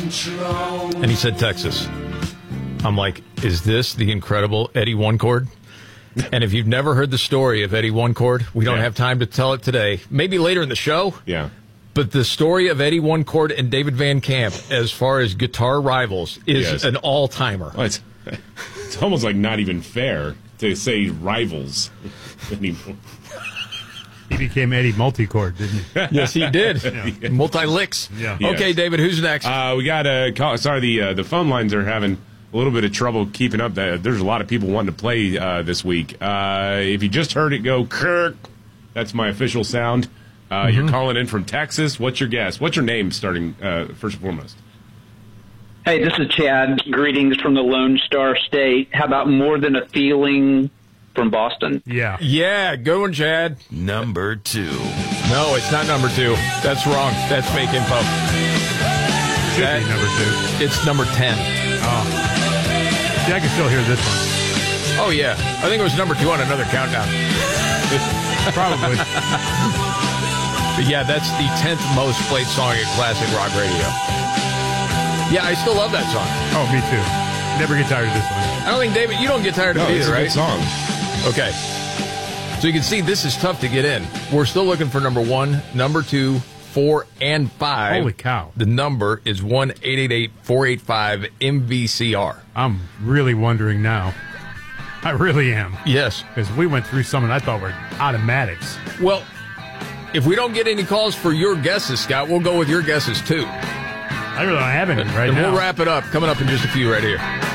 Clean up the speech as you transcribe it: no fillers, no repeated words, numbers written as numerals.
And he said Texas. I'm like, is this the incredible Eddie One Chord? And if you've never heard the story of Eddie One Chord, we don't have time to tell it today. Maybe later in the show. Yeah. But the story of Eddie One Chord and David Van Camp, as far as guitar rivals, is an all-timer. Well, it's almost like not even fair to say rivals anymore. He became Eddie Multichord, didn't he? Yes, he did. Multi-licks. Yeah. Okay, David, who's next? We got a call. Sorry, the phone lines are having a little bit of trouble keeping up. There's a lot of people wanting to play this week. If you just heard it go, Kirk, that's my official sound. You're calling in from Texas. What's your guess? What's your name starting first and foremost? Hey, this is Chad. Greetings from the Lone Star State. How about More Than a Feeling from Boston? Yeah. Yeah, good one, Chad. Number 2. No, it's not number 2. That's wrong. That's fake info. Should be number 2. It's number 10. Oh. See, I can still hear this one. Oh, yeah. I think it was number 2 on another countdown. Probably. But yeah, that's the 10th most played song at Classic Rock Radio. Yeah, I still love that song. Oh, me too. Never get tired of this one. I don't think, David, you don't get tired of it it's either, a right? good song. Okay. So you can see this is tough to get in. We're still looking for number 1, number 2, 4, and 5. Holy cow. The number is 1-888-485-MVCR. I'm really wondering now. I really am. Yes. Because we went through some that I thought were automatics. Well, if we don't get any calls for your guesses, Scott, we'll go with your guesses, too. I really don't have any right and now. We'll wrap it up. Coming up in just a few right here.